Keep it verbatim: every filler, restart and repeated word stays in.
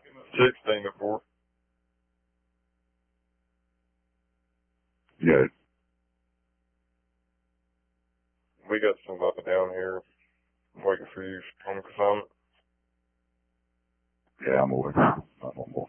Sixteen before. Yeah. We got somebody down here waiting for you on consignment. Yeah, I'm aware. Not no more.